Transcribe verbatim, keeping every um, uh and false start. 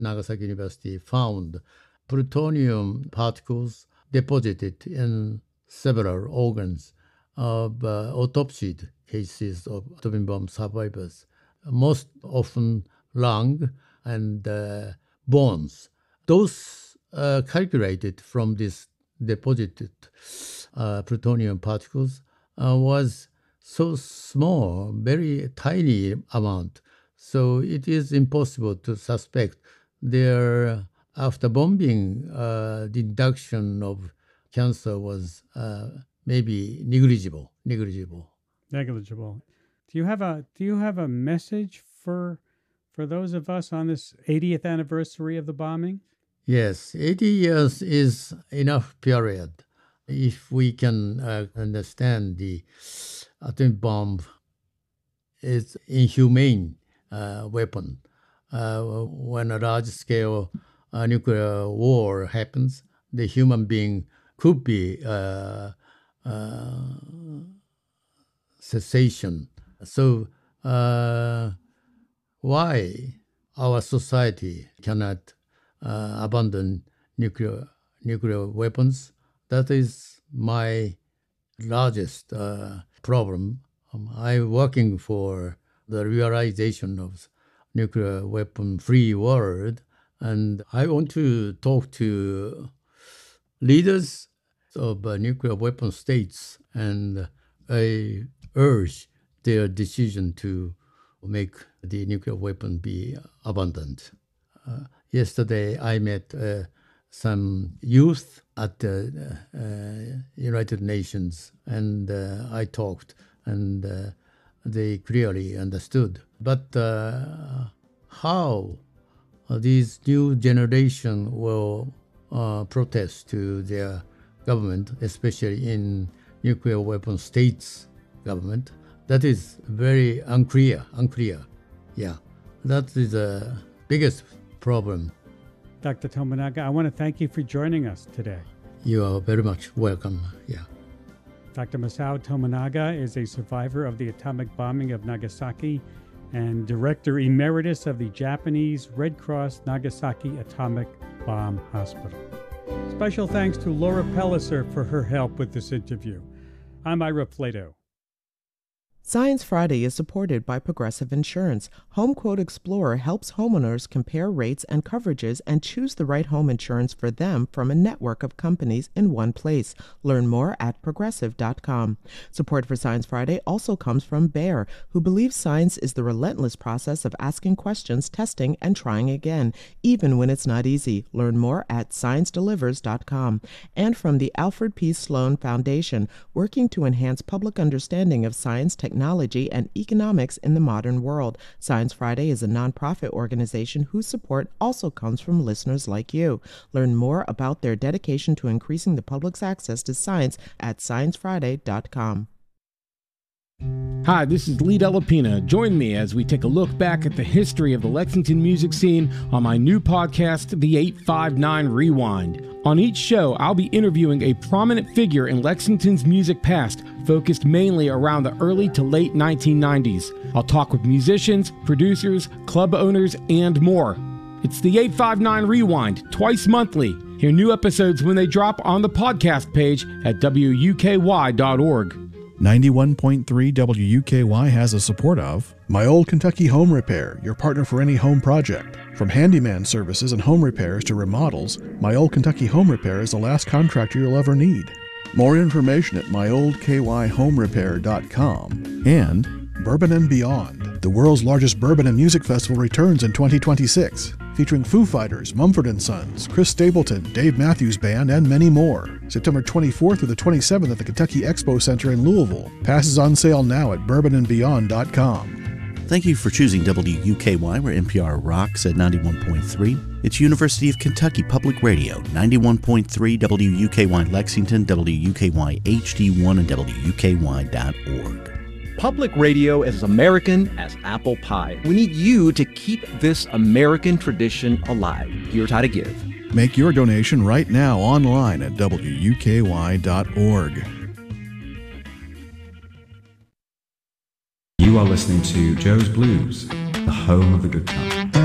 Nagasaki University found plutonium particles deposited in several organs of uh, autopsied cases of atomic bomb survivors, most often lung and uh, bones. Those uh, calculated from these deposited uh, plutonium particles uh, was so small, very tiny amount. So it is impossible to suspect their after bombing uh, the induction of cancer was uh, maybe negligible, negligible. Negligible. Do you have a Do you have a message for for those of us on this eightieth anniversary of the bombing? Yes, eighty years is enough period. If we can uh, understand the atomic bomb is inhumane uh, weapon. Uh, when a large-scale uh, nuclear war happens, the human being could be uh, uh, cessation. So uh, why our society cannot uh, abandon nuclear nuclear weapons? That is my largest uh, problem. Um, I'm working for the realization of nuclear weapon-free world, and I want to talk to leaders of uh, nuclear weapon states, and I urge their decision to make the nuclear weapon be abundant. Uh, yesterday, I met uh, some youth at the uh, United Nations, and uh, I talked, and uh, they clearly understood. But uh, how these new generation will uh, protest to their government, especially in nuclear weapon states government, that is very unclear, unclear. Yeah, that is the biggest problem. Doctor Tominaga, I want to thank you for joining us today. You are very much welcome, yeah. Doctor Masao Tominaga is a survivor of the atomic bombing of Nagasaki and Director Emeritus of the Japanese Red Cross Nagasaki Atomic Bomb Hospital. Special thanks to Laura Pelliser for her help with this interview. I'm Ira Flato. Science Friday is supported by Progressive Insurance. Home Quote Explorer helps homeowners compare rates and coverages and choose the right home insurance for them from a network of companies in one place. Learn more at progressive dot com. Support for Science Friday also comes from Bayer, who believes science is the relentless process of asking questions, testing, and trying again, even when it's not easy. Learn more at science delivers dot com. And from the Alfred P. Sloan Foundation, working to enhance public understanding of science, technology, technology, and economics in the modern world. Science Friday is a nonprofit organization whose support also comes from listeners like you. Learn more about their dedication to increasing the public's access to science at science friday dot com. Hi, this is Lee Delapina. Join me as we take a look back at the history of the Lexington music scene on my new podcast, The eight five nine Rewind. On each show, I'll be interviewing a prominent figure in Lexington's music past, focused mainly around the early to late nineteen nineties. I'll talk with musicians, producers, club owners, and more. It's The eight five nine Rewind, twice monthly. Hear new episodes when they drop on the podcast page at W U K Y dot org. ninety-one point three W U K Y has the support of My Old Kentucky Home Repair, your partner for any home project. From handyman services and home repairs to remodels, My Old Kentucky Home Repair is the last contractor you'll ever need. More information at my old k y home repair dot com. And Bourbon and Beyond, the world's largest bourbon and music festival, returns in twenty twenty-six, featuring Foo Fighters, Mumford and Sons, Chris Stapleton, Dave Matthews Band, and many more. September twenty-fourth through the twenty-seventh at the Kentucky Expo Center in Louisville. Passes on sale now at bourbon and beyond dot com. Thank you for choosing W U K Y, where N P R rocks at ninety-one point three. It's University of Kentucky Public Radio, ninety-one point three W U K Y Lexington, W U K Y H D one, and W U K Y dot org. Public radio is as American as apple pie. We need you to keep this American tradition alive. Here's how to give. Make your donation right now online at W U K Y dot org. You are listening to Joe's Blues, the home of the good times.